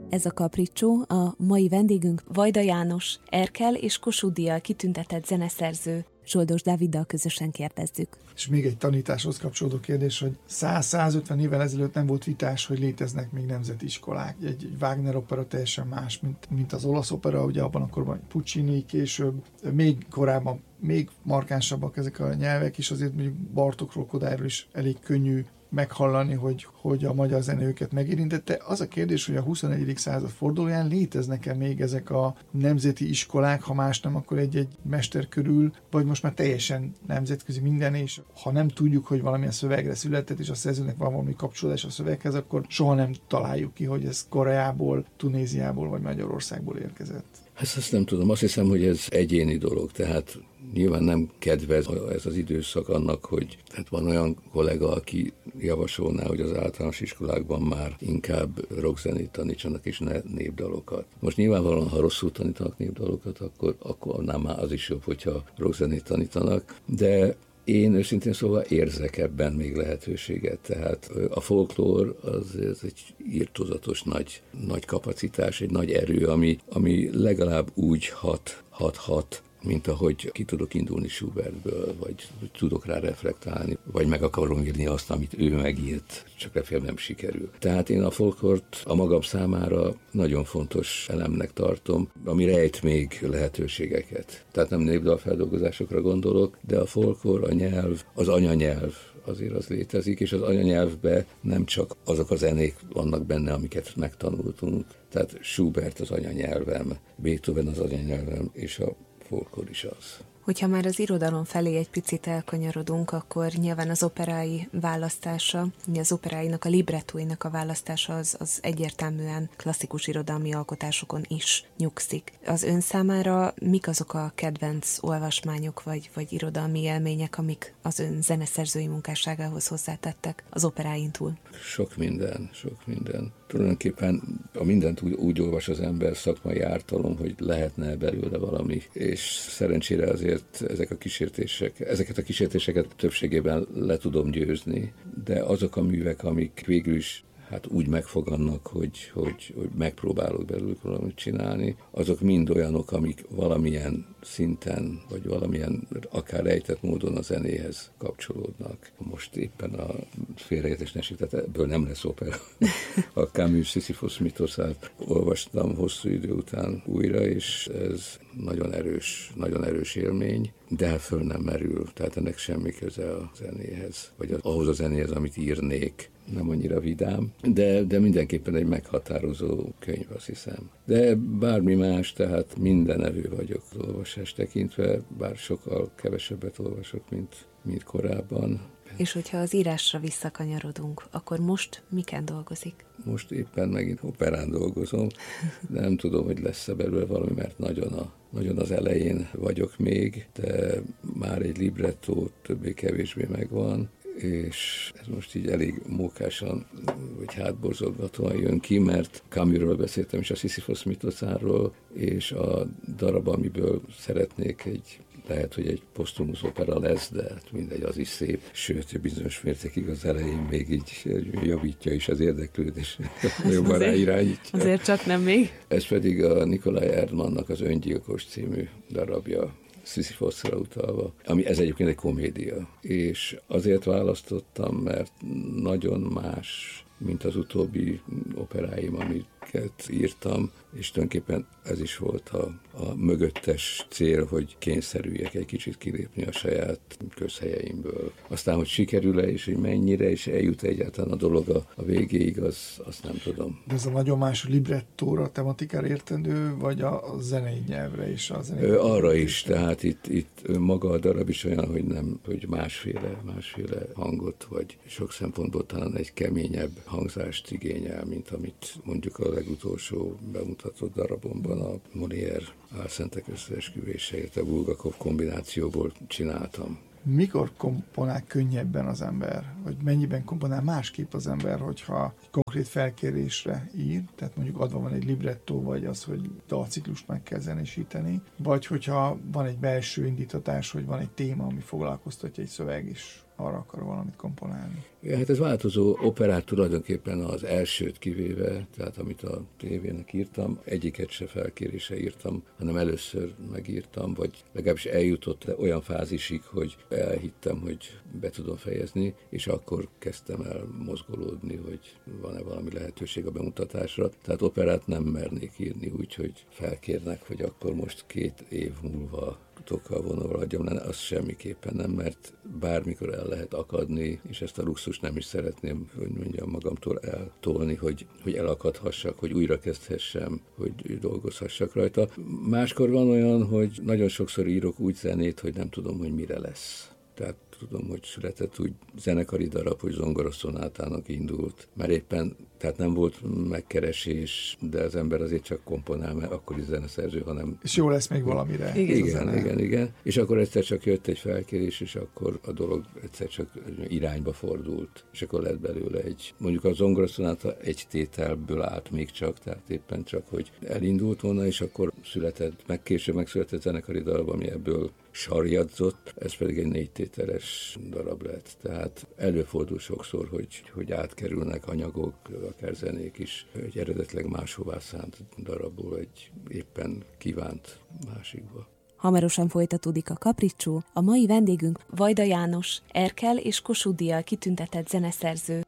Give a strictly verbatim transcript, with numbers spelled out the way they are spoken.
Ez a Capriccio, a mai vendégünk Vajda János, Erkel és Kossuth díjjal kitüntetett zeneszerző. Zsoldos Dáviddal közösen kérdezzük. És még egy tanításhoz kapcsolódó kérdés, hogy száz-százötven évvel ezelőtt nem volt vitás, hogy léteznek még nemzeti iskolák. Egy, egy Wagner opera teljesen más, mint, mint az olasz opera, ugye abban akkor van Puccini, később, még korábban még markánsabbak ezek a nyelvek, és azért mondjuk Bartókról, Kodályról is elég könnyű meghallani, hogy, hogy a magyar zene őket megérintette. Az a kérdés, hogy a huszonegyedik század fordulóján léteznek-e még ezek a nemzeti iskolák, ha más nem, akkor egy-egy mester körül, vagy most már teljesen nemzetközi minden, és ha nem tudjuk, hogy valamilyen szövegre született, és a szerzőnek van valami kapcsolódás a szöveghez, akkor soha nem találjuk ki, hogy ez Koreából, Tunéziából vagy Magyarországból érkezett. Hát ezt nem tudom, azt hiszem, hogy ez egyéni dolog, tehát nyilván nem kedvez ez az időszak annak, hogy tehát van olyan kollega, aki javasolná, hogy az általános iskolákban már inkább rockzenét tanítsanak és ne népdalokat. Most nyilvánvalóan, ha rosszul tanítanak népdalokat, akkor, akkor nem már az is jobb, hogyha rockzenét tanítanak, de én őszintén szóval érzek ebben még lehetőséget, tehát a folklór az, az egy irtózatos nagy, nagy kapacitás, egy nagy erő, ami, ami legalább úgy hat, hat, hat, mint ahogy ki tudok indulni Schubertből, vagy tudok rá reflektálni, vagy meg akarom írni azt, amit ő megírt, csak lefelé nem sikerül. Tehát én a folklort a magam számára nagyon fontos elemnek tartom, ami rejt még lehetőségeket. Tehát nem népdalfeldolgozásokra gondolok, de a folklor, a nyelv, az anyanyelv, azért az létezik, és az anyanyelvben nem csak azok a zenék vannak benne, amiket megtanultunk. Tehát Schubert az anyanyelvem, Beethoven az anyanyelvem, és a folklór is az. Hogyha már az irodalom felé egy picit elkanyarodunk, akkor nyilván az operái választása, az operáinak, a librettóinak a választása az, az egyértelműen klasszikus irodalmi alkotásokon is nyugszik. Az ön számára mik azok a kedvenc olvasmányok vagy, vagy irodalmi élmények, amik az ön zeneszerzői munkásságához hozzátettek az operáin túl? Sok minden, sok minden. Tulajdonképpen a mindent úgy, úgy olvas az ember, szakmai ártalom, hogy lehetne belőle valami, és szerencsére azért ezek a kísértések, ezeket a kísértéseket többségében le tudom győzni, de azok a művek, amik végül is hát úgy megfogannak, hogy, hogy, hogy megpróbálok belőlük valamit csinálni, azok mind olyanok, amik valamilyen szinten, vagy valamilyen akár rejtett módon a zenéhez kapcsolódnak. Most éppen a félreértés ne esik, tehát ebből nem lesz opera. A Camus Sisyphos mitoszát olvastam hosszú idő után újra, és ez nagyon erős, nagyon erős élmény, de hát föl nem merül, tehát ennek semmi köze a zenéhez, vagy az, ahhoz a zenéhez, amit írnék. Nem annyira vidám, de, de mindenképpen egy meghatározó könyv, azt hiszem. De bármi más, tehát minden erő vagyok az olvasás tekintve, bár sokkal kevesebbet olvasok, mint, mint korábban. És hogyha az írásra visszakanyarodunk, akkor most miken dolgozik? Most éppen megint operán dolgozom, de nem tudom, hogy lesz-e belőle valami, mert nagyon, a, nagyon az elején vagyok még, de már egy librettó többé-kevésbé megvan, és ez most így elég mókásan, vagy hátborzolgatóan jön ki, mert Camusról beszéltem, és a Sisyphos mitoszáról, és a darab, amiből szeretnék egy, lehet, hogy egy posztumusz opera lesz, de hát mindegy, az is szép, sőt, bizonyos mértékig az elején még így javítja is az érdeklődés, jobban ráirányítja. Azért csak nem még. Ez pedig a Nikolaj Erdmannnak az Öngyilkos című darabja, Sisyphosra utalva, ami ez egyébként egy komédia. És azért választottam, mert nagyon más, mint az utóbbi operáim, amiket írtam, és tulajdonképpen ez is volt a, a mögöttes cél, hogy kényszerüljek egy kicsit kilépni a saját közhelyeimből. Aztán, hogy sikerül-e, és hogy mennyire, és eljut egyáltalán a dolog a, a végéig, az, azt nem tudom. De ez a nagyon más librettóra, tematikára értendő, vagy a, a zenei nyelvre is? A zenei Ö, arra is, tehát itt, itt maga a darab is olyan, hogy nem, hogy másféle, másféle hangot, vagy sok szempontból talán egy keményebb hangzást igényel, mint amit mondjuk a legutolsó bemutatott darabomban a Molière álszentek összeesküvéseért a Bulgakov kombinációból csináltam. Mikor komponál könnyebben az ember? Vagy mennyiben komponál másképp az ember, hogyha egy konkrét felkérésre ír, tehát mondjuk adva van egy librettó, vagy az, hogy dalciklust meg kell zenésíteni, vagy hogyha van egy belső indítatás, hogy van egy téma, ami foglalkoztatja egy szöveg, és arra akar valamit komponálni. Ja, hát ez változó. Operát tulajdonképpen az elsőt kivéve, tehát amit a tévének írtam, egyiket se felkérése írtam, hanem először megírtam, vagy legalábbis eljutott olyan fázisig, hogy elhittem, hogy be tudom fejezni, és akkor kezdtem el mozgolódni, hogy van-e valami lehetőség a bemutatásra. Tehát operát nem mernék írni úgy, hogy felkérnek, hogy akkor most két év múlva tokkal vonóval adjam, az semmiképpen nem, mert bármikor el lehet akadni, és ezt a luxus nem is szeretném, hogy mondjam, magamtól eltolni, hogy, hogy elakadhassak, hogy újra kezdhessem, hogy dolgozhassak rajta. Máskor van olyan, hogy nagyon sokszor írok úgy zenét, hogy nem tudom, hogy mire lesz. Tehát tudom, hogy született úgy zenekari darab, hogy zongoraszonátának indult. Már éppen, tehát nem volt megkeresés, de az ember azért csak komponál, mert akkor is zeneszerző, hanem... És jó lesz még valamire. Igen, igen, igen, igen. És akkor egyszer csak jött egy felkérés, és akkor a dolog egyszer csak irányba fordult. És akkor lett belőle egy, mondjuk a zongoraszonáta egy tételből állt még csak, tehát éppen csak, hogy elindult volna, és akkor született, meg később megszületett zenekari darab, ami ebből sarjadzott, ez pedig egy négy tételes darab lett. Tehát előfordul sokszor, hogy, hogy átkerülnek anyagok, akár zenék is, egy eredetileg máshová szánt darabból egy éppen kívánt másikba. Hamarosan folytatódik a Kapricsó, a mai vendégünk Vajda János, Erkel és Kossuth díjjal kitüntetett zeneszerző.